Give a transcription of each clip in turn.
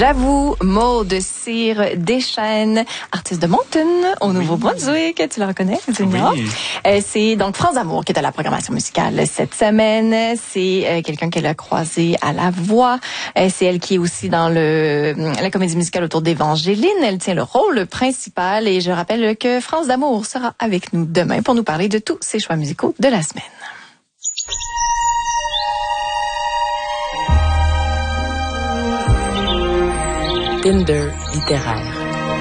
J'avoue, Maude Cyr Deschênes, artiste de Moncton, au Nouveau-Brunswick. Tu la reconnais, Junior? Oui. C'est donc France d'Amour qui est à la programmation musicale cette semaine. C'est quelqu'un qu'elle a croisé à la voix. C'est elle qui est aussi dans la comédie musicale autour d'Évangéline. Elle tient le rôle principal et je rappelle que France d'Amour sera avec nous demain pour nous parler de tous ses choix musicaux de la semaine. Tinder littéraire.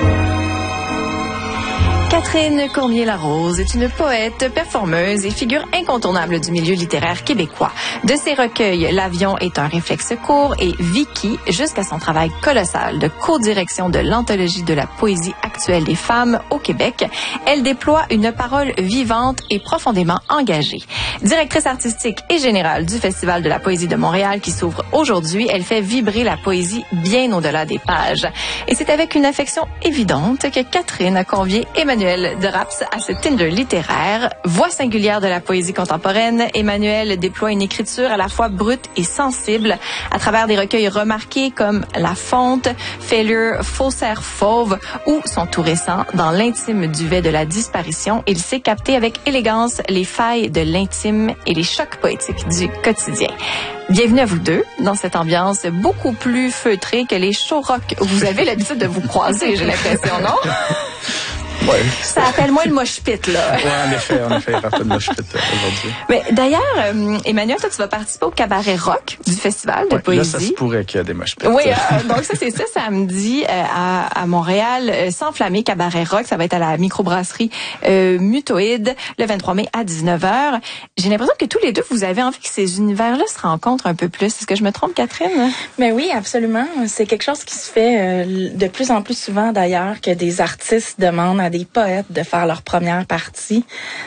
Catherine Cormier-Larose est une poète, performeuse et figure incontournable du milieu littéraire québécois. De ses recueils, L'Avion est un réflexe court et Vicky, jusqu'à son travail colossal de co-direction de l'anthologie de la poésie actuelle des femmes au Québec, elle déploie une parole vivante et profondément engagée. Directrice artistique et générale du Festival de la poésie de Montréal qui s'ouvre aujourd'hui, elle fait vibrer la poésie bien au-delà des pages. Et c'est avec une affection évidente que Catherine a convié Emmanuel de Raps à ce Tinder littéraire. Voix singulière de la poésie contemporaine, Emmanuel déploie une écriture à la fois brute et sensible à travers des recueils remarqués comme La Fonte, Failure, Faussaire Fauve ou son tout récent Dans l'intime duvet de la disparition. Il sait capter avec élégance les failles de l'intime et les chocs poétiques du quotidien. Bienvenue à vous deux dans cette ambiance beaucoup plus feutrée que les show rock où vous avez l'habitude de vous croiser, j'ai l'impression, non? Ouais. Ça appelle moins le mosh pit, là. Oui, en effet, il rappelle le mosh pit aujourd'hui. Mais d'ailleurs, Emmanuel, toi, tu vas participer au cabaret rock du Festival de poésie. Là, ça se pourrait qu'il y ait des mosh pits. Oui, donc ça, c'est ça, samedi à Montréal. S'enflammer cabaret rock, ça va être à la microbrasserie Mutoïde le 23 mai à 19h. J'ai l'impression que tous les deux, vous avez envie que ces univers-là se rencontrent un peu plus. Est-ce que je me trompe, Catherine? Mais oui, absolument. C'est quelque chose qui se fait de plus en plus souvent, d'ailleurs, que des artistes demandent à des poètes de faire leur première partie.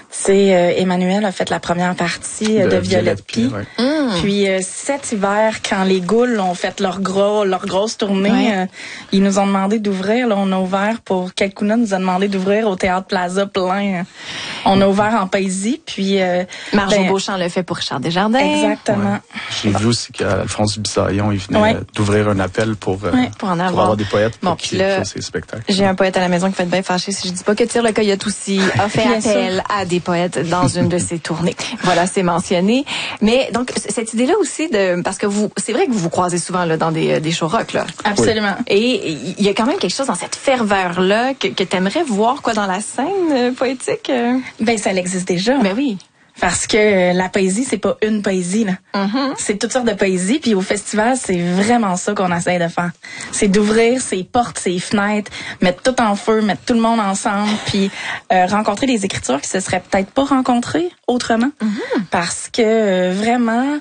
Emmanuel a fait la première partie de Violette Pie. Ouais. Puis cet hiver, quand les Goules ont fait leur grosse tournée, ils nous ont demandé d'ouvrir. Là, on a ouvert pour Quelqu'una nous a demandé d'ouvrir au Théâtre Plaza plein. On a ouvert en poésie, puis Marjo Beauchamp le fait pour Richard Desjardins. Exactement. Ouais. J'ai vu aussi qu'Alphonse Bisaillon, il venait d'ouvrir un appel pour avoir des poètes pour qui font ses spectacles. J'ai un poète à la maison qui fait bien fâcher si je dis pas que Tire le Coyote aussi a fait appel à des poètes dans une de ses tournées. Voilà, c'est mentionné. Mais donc cette idée-là aussi parce que c'est vrai que vous vous croisez souvent là dans des show rock là. Absolument. Oui. Et il y a quand même quelque chose dans cette ferveur-là que t'aimerais voir dans la scène poétique. Ben ça existe déjà. Ben oui. Parce que la poésie, c'est pas une poésie, là. Mm-hmm. C'est toutes sortes de poésie. Puis au festival, c'est vraiment ça qu'on essaie de faire. C'est d'ouvrir ses portes, ses fenêtres, mettre tout en feu, mettre tout le monde ensemble, puis rencontrer des écritures qui se seraient peut-être pas rencontrées autrement. Mm-hmm. Parce que vraiment,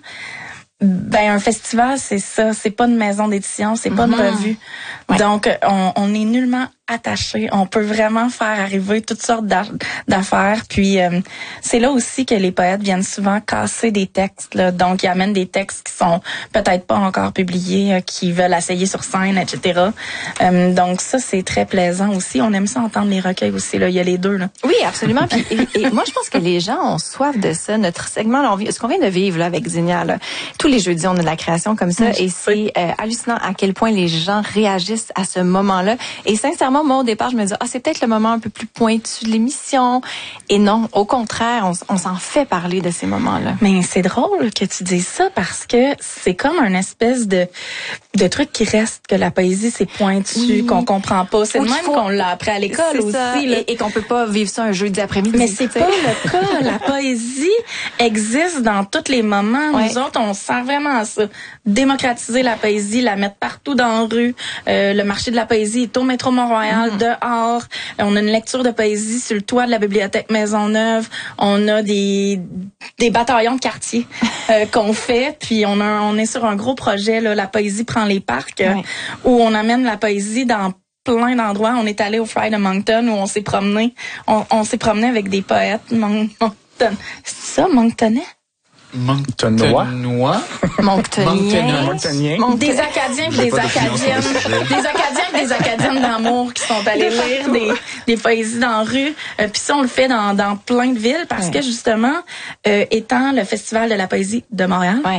un festival, c'est ça. C'est pas une maison d'édition, c'est pas une revue. Ouais. Donc, on est nullement attaché. On peut vraiment faire arriver toutes sortes d'affaires. Puis, c'est là aussi que les poètes viennent souvent casser des textes. Là. Donc, ils amènent des textes qui sont peut-être pas encore publiés, qui veulent essayer sur scène, etc. Donc, ça, c'est très plaisant aussi. On aime ça entendre les recueils aussi. Là. Il y a les deux. Là. Oui, absolument. Puis, et moi, je pense que les gens ont soif de ça. Notre segment, là, ce qu'on vient de vivre là, avec Zénia, là, tous les jeudis, on a de la création comme ça. Et c'est hallucinant à quel point les gens réagissent à ce moment-là. Et sincèrement, moi, au départ, je me dis, c'est peut-être le moment un peu plus pointu de l'émission. Et non, au contraire, on s'en fait parler de ces moments-là. Mais c'est drôle que tu dises ça parce que c'est comme un espèce de truc qui reste, que la poésie, c'est pointu, qu'on comprend pas. C'est le même qu'on l'a appris à l'école aussi. Ça, et qu'on peut pas vivre ça un jeudi après-midi. Mais c'est pas le cas. La poésie existe dans tous les moments. Nous autres, on sert vraiment à ça. Démocratiser la poésie, la mettre partout dans la rue. Le marché de la poésie est au métro Montréal, dehors. On a une lecture de poésie sur le toit de la bibliothèque Maisonneuve. On a des bataillons de quartier qu'on fait. Puis on est sur un gros projet, là, La poésie prend les parcs, où on amène la poésie dans plein d'endroits. On est allé au Fry de Moncton où on s'est promené. On s'est promené avec des poètes. Moncton. C'est ça, Monctonais? Monctonois. Monctoniens. Des Acadiens et des Acadiennes. Des Acadiens et des Acadiennes d'amour qui sont allés lire des poésies dans la rue. Puis ça, on le fait dans plein de villes parce que justement, étant le Festival de la poésie de Montréal,